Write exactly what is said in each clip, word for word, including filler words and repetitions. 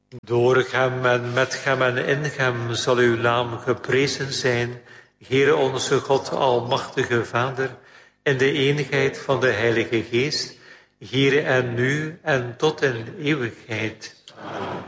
Door hem en met hem en in hem zal uw naam geprezen zijn, Heere onze God, almachtige Vader, in de eenigheid van de Heilige Geest, hier en nu en tot in eeuwigheid. Amen.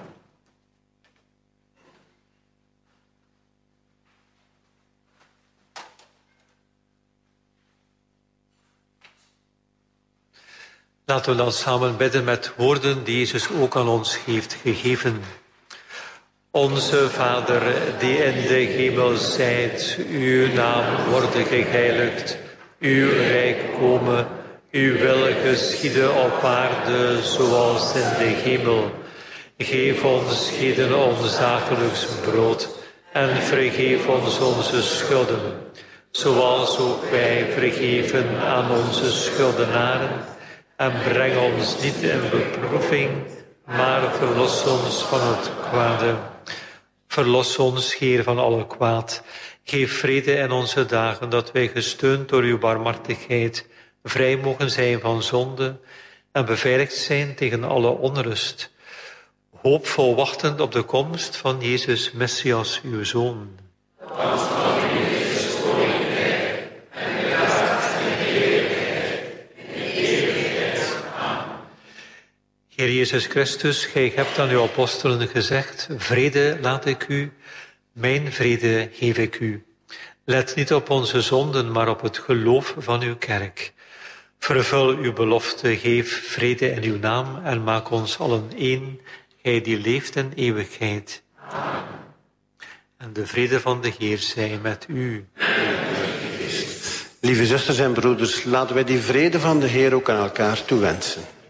Laten we dan samen bidden met woorden die Jezus ook aan ons heeft gegeven. Onze Vader, die in de hemel zijt, uw naam worden geheiligd, uw rijk komen, uw wil geschieden op aarde zoals in de hemel. Geef ons heden ons dagelijks brood en vergeef ons onze schulden, zoals ook wij vergeven aan onze schuldenaren. En breng ons niet in beproeving, maar verlos ons van het kwade. Verlos ons, Heer, van alle kwaad. Geef vrede in onze dagen, dat wij gesteund door uw barmhartigheid vrij mogen zijn van zonde en beveiligd zijn tegen alle onrust. Hoopvol wachtend op de komst van Jezus Messias, uw Zoon. Heer Jezus Christus, gij hebt aan uw apostelen gezegd, vrede laat ik u, mijn vrede geef ik u. Let niet op onze zonden, maar op het geloof van uw kerk. Vervul uw belofte, geef vrede in uw naam en maak ons allen één, gij die leeft in eeuwigheid. Amen. En de vrede van de Heer zij met u. Lieve zusters en broeders, laten wij die vrede van de Heer ook aan elkaar toewensen.